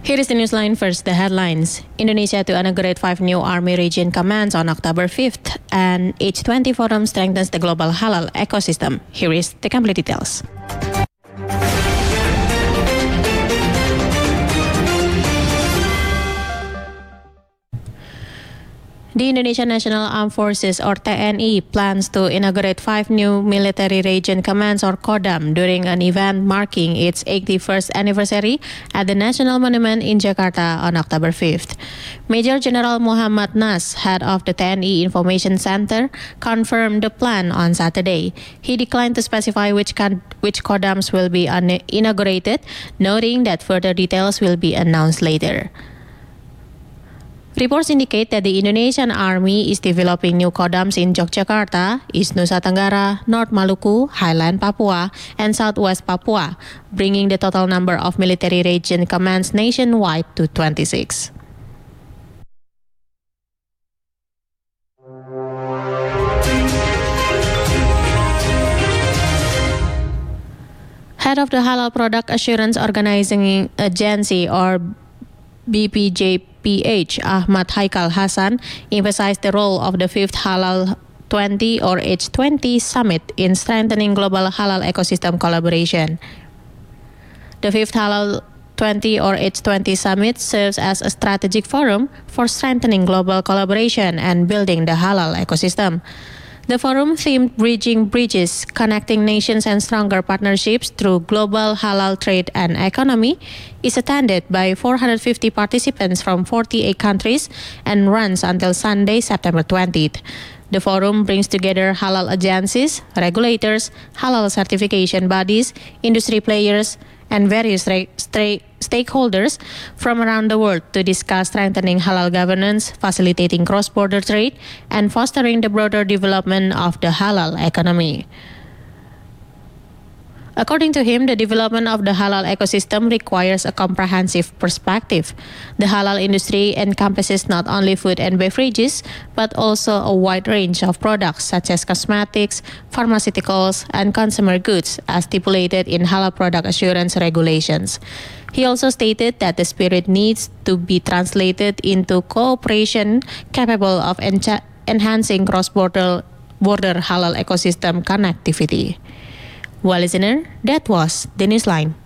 Here is the newsline. First, the headlines. Indonesia to inaugurate 5 new Army region commands on October 5th, and H20 Forum strengthens the global halal ecosystem. Here is the complete details. The Indonesian National Armed Forces or TNI plans to inaugurate 5 new military region commands or Kodam during an event marking its 81st anniversary at the National Monument in Jakarta on October 5th. Major General Muhammad Nas, head of the TNI Information Center, confirmed the plan on Saturday. He declined to specify which Kodams will be inaugurated, noting that further details will be announced later. Reports indicate that the Indonesian Army is developing new Kodams in Yogyakarta, East Nusa Tenggara, North Maluku, Highland Papua, and Southwest Papua, bringing the total number of military region commands nationwide to 26. Head of the Halal Product Assurance Organizing Agency or BPJPH, Ahmad Haikal Hasan, emphasized the role of the 5th Halal 20 or H20 Summit in strengthening global halal ecosystem collaboration. The 5th Halal 20 or H20 Summit serves as a strategic forum for strengthening global collaboration and building the halal ecosystem. The forum, themed Bridging Bridges, Connecting Nations and Stronger Partnerships Through Global Halal Trade and Economy, is attended by 450 participants from 48 countries and runs until Sunday, September 20th. The forum brings together halal agencies, regulators, halal certification bodies, industry players, and various stakeholders from around the world to discuss strengthening halal governance, facilitating cross-border trade, and fostering the broader development of the halal economy. According to him, the development of the halal ecosystem requires a comprehensive perspective. The halal industry encompasses not only food and beverages, but also a wide range of products such as cosmetics, pharmaceuticals, and consumer goods, as stipulated in halal product assurance regulations. He also stated that the spirit needs to be translated into cooperation capable of enhancing cross-border halal ecosystem connectivity. Well, listener, that was the Newsline.